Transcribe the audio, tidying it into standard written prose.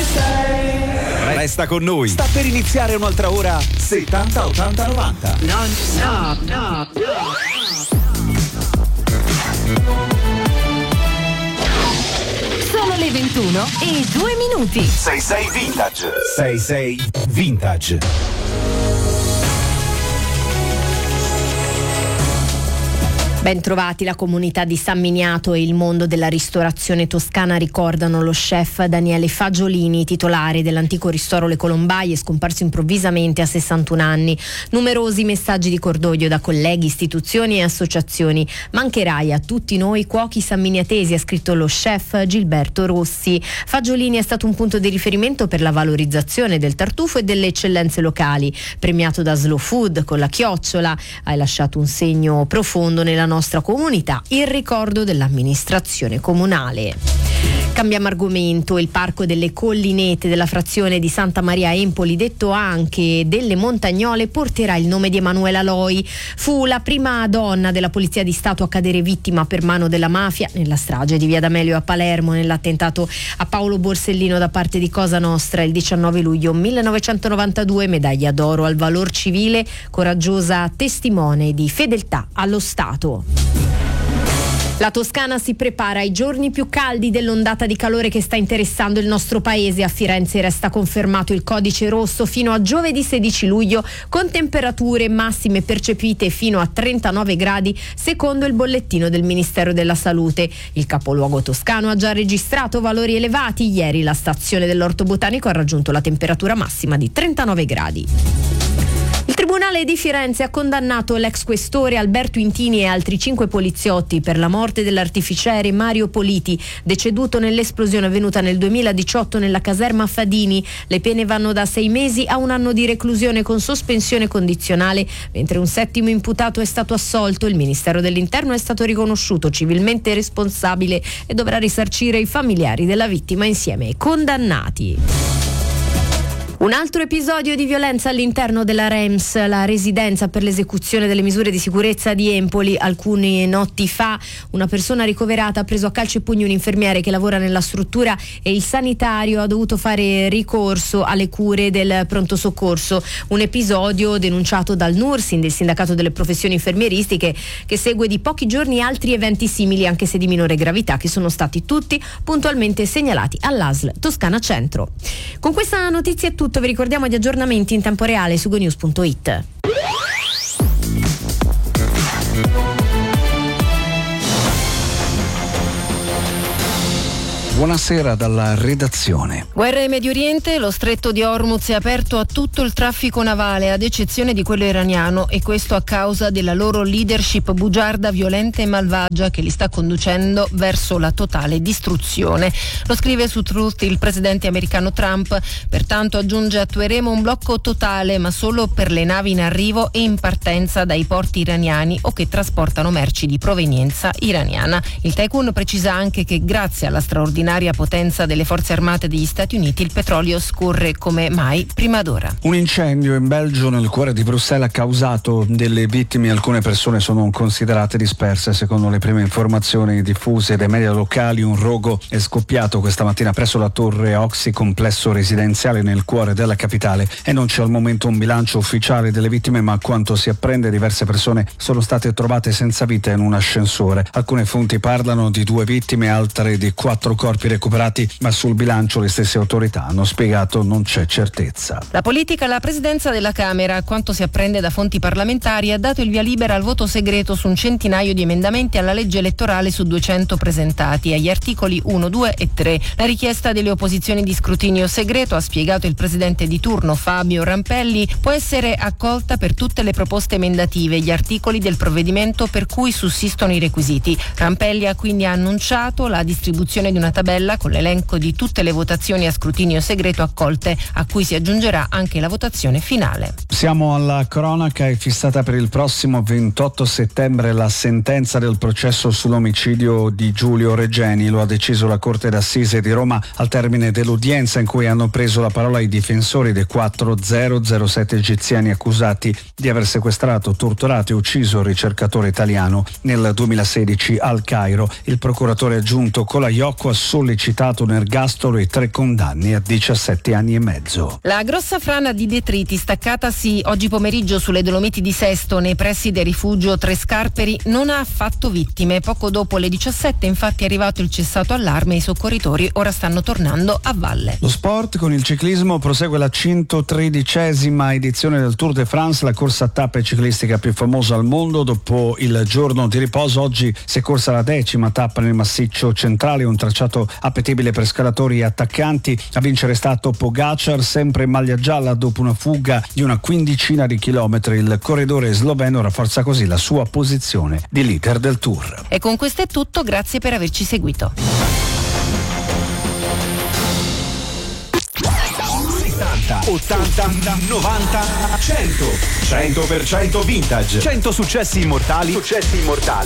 Resta con noi. Sta per iniziare un'altra ora 70 80 90. Non stop, no. Sono le 21 e 2 minuti. 66 Vintage. 66 Vintage. Ben trovati. La comunità di San Miniato e il mondo della ristorazione toscana ricordano lo chef Daniele Fagiolini, titolare dell'antico ristoro Le Colombaie, scomparso improvvisamente a 61 anni. Numerosi messaggi di cordoglio da colleghi, istituzioni e associazioni. Mancherai a tutti noi cuochi sanminiatesi, ha scritto lo chef Gilberto Rossi. Fagiolini è stato un punto di riferimento per la valorizzazione del tartufo e delle eccellenze locali. Premiato da Slow Food con la chiocciola, hai lasciato un segno profondo nella nostra comunità, il ricordo dell'amministrazione comunale. Cambiamo argomento. Il parco delle Collinette della frazione di Santa Maria Empoli, detto anche delle Montagnole, porterà il nome di Emanuela Loi. Fu la prima donna della Polizia di Stato a cadere vittima per mano della mafia nella strage di Via D'Amelio a Palermo, nell'attentato a Paolo Borsellino da parte di Cosa Nostra il 19 luglio 1992, medaglia d'oro al valor civile, coraggiosa testimone di fedeltà allo Stato. La Toscana si prepara ai giorni più caldi dell'ondata di calore che sta interessando il nostro paese. A Firenze resta confermato il codice rosso fino a giovedì 16 luglio, con temperature massime percepite fino a 39 gradi secondo il bollettino del Ministero della Salute. Il capoluogo toscano ha già registrato valori elevati. Ieri la stazione dell'Orto Botanico ha raggiunto la temperatura massima di 39 gradi. Il Tribunale di Firenze ha condannato l'ex questore Alberto Intini e altri 5 poliziotti per la morte dell'artificiere Mario Politi, deceduto nell'esplosione avvenuta nel 2018 nella caserma Fadini. Le pene vanno da 6 mesi a 1 anno di reclusione con sospensione condizionale, mentre un 7° imputato è stato assolto. Il Ministero dell'Interno è stato riconosciuto civilmente responsabile e dovrà risarcire i familiari della vittima insieme ai condannati. Un altro episodio di violenza all'interno della REMS, la residenza per l'esecuzione delle misure di sicurezza di Empoli. Alcune notti fa una persona ricoverata ha preso a calci e pugni un infermiere che lavora nella struttura e il sanitario ha dovuto fare ricorso alle cure del pronto soccorso. Un episodio denunciato dal NURSIN, del sindacato delle professioni infermieristiche, che segue di pochi giorni altri eventi simili, anche se di minore gravità, che sono stati tutti puntualmente segnalati all'ASL Toscana Centro. Con questa notizia è tutto. Vi ricordiamo gli aggiornamenti in tempo reale su gonews.it. Buonasera dalla redazione. Guerra in Medio Oriente, lo stretto di Hormuz è aperto a tutto il traffico navale, ad eccezione di quello iraniano, e questo a causa della loro leadership bugiarda, violenta e malvagia che li sta conducendo verso la totale distruzione. Lo scrive su Truth il presidente americano Trump. Pertanto, aggiunge, attueremo un blocco totale, ma solo per le navi in arrivo e in partenza dai porti iraniani o che trasportano merci di provenienza iraniana. Il Tycoon precisa anche che grazie alla straordinaria potenza delle forze armate degli Stati Uniti il petrolio scorre come mai prima d'ora. Un incendio in Belgio, nel cuore di Bruxelles, ha causato delle vittime. Alcune persone sono considerate disperse. Secondo le prime informazioni diffuse dai media locali, un rogo è scoppiato questa mattina presso la torre Oxy, complesso residenziale nel cuore della capitale, e non c'è al momento un bilancio ufficiale delle vittime, ma a quanto si apprende diverse persone sono state trovate senza vita in un ascensore. Alcune fonti parlano di 2 vittime, altre di 4 corpi recuperati, ma sul bilancio le stesse autorità hanno spiegato non c'è certezza. La politica. La presidenza della Camera, a quanto si apprende da fonti parlamentari, ha dato il via libera al voto segreto su un centinaio di emendamenti alla legge elettorale su 200 presentati, agli articoli 1, 2 e 3. La richiesta delle opposizioni di scrutinio segreto, ha spiegato il presidente di turno Fabio Rampelli, può essere accolta per tutte le proposte emendative e gli articoli del provvedimento per cui sussistono i requisiti. Rampelli ha quindi annunciato la distribuzione di una tabella con l'elenco di tutte le votazioni a scrutinio segreto accolte, a cui si aggiungerà anche la votazione finale. Siamo alla cronaca. È fissata per il prossimo 28 settembre la sentenza del processo sull'omicidio di Giulio Regeni. Lo ha deciso la Corte d'Assise di Roma al termine dell'udienza in cui hanno preso la parola i difensori dei 007 egiziani accusati di aver sequestrato, torturato e ucciso il ricercatore italiano nel 2016 al Cairo. Il procuratore aggiunto Colaiocco assume sollecitato un ergastolo e 3 condanne a 17 anni e mezzo. La grossa frana di detriti staccatasi oggi pomeriggio sulle Dolomiti di Sesto nei pressi del rifugio Tre Scarperi non ha affatto vittime. Poco dopo le 17 infatti è arrivato il cessato allarme e i soccorritori ora stanno tornando a valle. Lo sport, con il ciclismo prosegue la 113esima edizione del Tour de France, la corsa a tappe ciclistica più famosa al mondo. Dopo il giorno di riposo oggi si è corsa la 10ª tappa nel massiccio centrale, un tracciato appetibile per scalatori e attaccanti. A vincere è stato Pogacar, sempre in maglia gialla dopo una fuga di una quindicina di chilometri. Il corridore sloveno rafforza così la sua posizione di leader del Tour. E con questo è tutto, grazie per averci seguito. 80, 90, 100. 100% vintage. 100 successi immortali